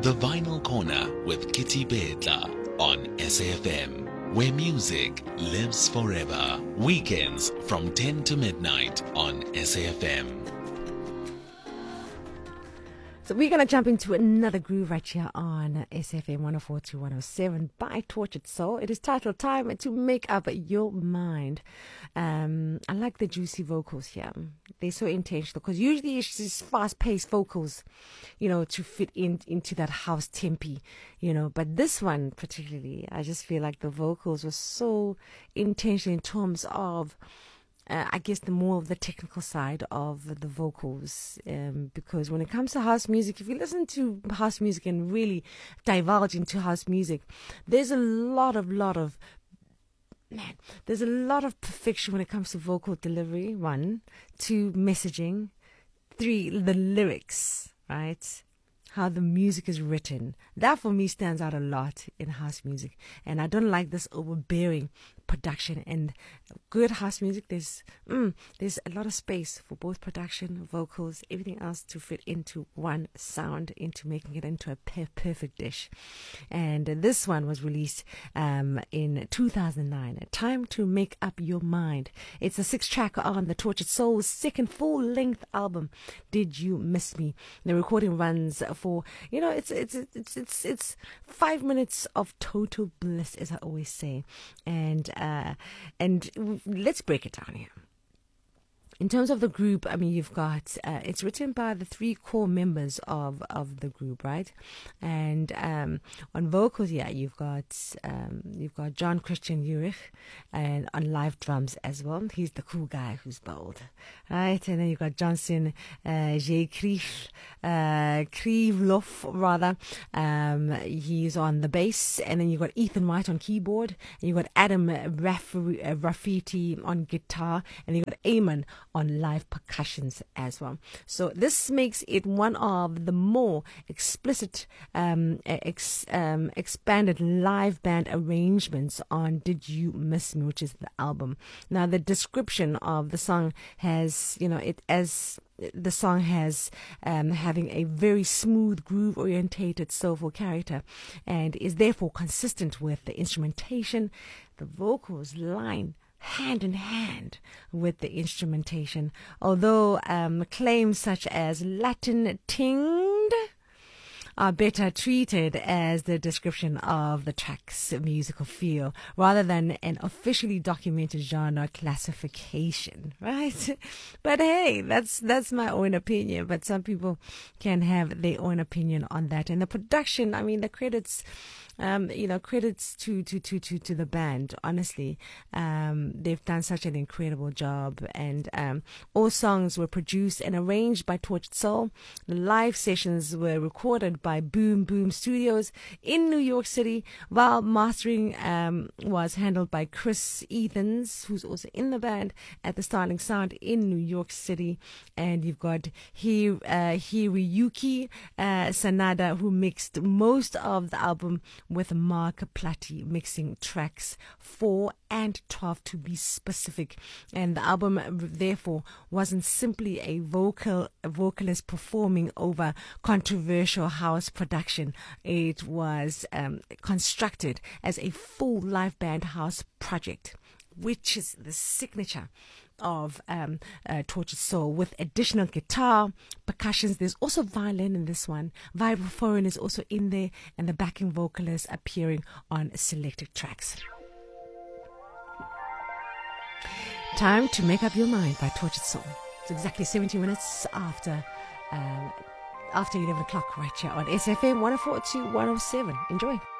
The Vinyl Corner with Kitty Bedla on SAFM, where music lives forever. Weekends from 10 to midnight on SAFM. So we're going to jump into another groove right here on SFM 104 to 107 by Tortured Soul. It is titled Time to Make Up Your Mind. I like the juicy vocals here. They're so intentional because usually it's just fast-paced vocals, to fit into that house tempi, But this one particularly, I just feel like the vocals were so intentional in terms of I guess the more of the technical side of the vocals, because when it comes to house music, if you listen to house music and really divulge into house music, there's a lot of perfection when it comes to vocal delivery. 1, 2, messaging, 3, the lyrics, right? How the music is written. That for me stands out a lot in house music. And I don't like this overbearing production. And good house music, there's a lot of space for both production, vocals, everything else to fit into one sound, into making it into a perfect dish. And this one was released in 2009. Time to Make Up Your Mind. It's a 6-track on the Tortured Soul's second full-length album, Did You Miss Me? The recording runs for, it's 5 minutes of total bliss, as I always say. And let's break it down here. In terms of the group, you've got, it's written by the 3 core members of the group, right? And on vocals, you've got John Christian Urich, and on live drums as well. He's the cool guy who's bold, right? And then you've got Johnson J. Krivloff, rather. He's on the bass, and then you've got Ethan White on keyboard, and you've got Adam Rafiti on guitar, and you've got Eamon on live percussions as well. So this makes it one of the more explicit, expanded live band arrangements on Did You Miss Me, which is the album. Now the description of the song has, the song has having a very smooth, groove-orientated, soulful character, and is therefore consistent with the instrumentation. The vocals line hand in hand with the instrumentation, although claims such as Latin tinged are better treated as the description of the track's musical feel rather than an officially documented genre classification, right? But hey, that's my own opinion, but some people can have their own opinion on that. And the production, the credits, credits to the band. Honestly, they've done such an incredible job, and all songs were produced and arranged by Tortured Soul. The live sessions were recorded by Boom Boom Studios in New York City, while mastering was handled by Chris Ethans, who's also in the band at the Starling Sound in New York City. And you've got Hiroyuki Sanada, who mixed most of the album, with Mark Platy mixing tracks 4 and 12 to be specific. And the album therefore wasn't simply a vocalist performing over controversial house production. It was constructed as a full live band house project, which is the signature of Tortured Soul, with additional guitar, percussions. There's also violin in this one. Vibraphone is also in there, and the backing vocalists appearing on selected tracks. Time to Make Up Your Mind by Tortured Soul. It's exactly 70 minutes after 11 o'clock right here on SFM 104 to 107. Enjoy.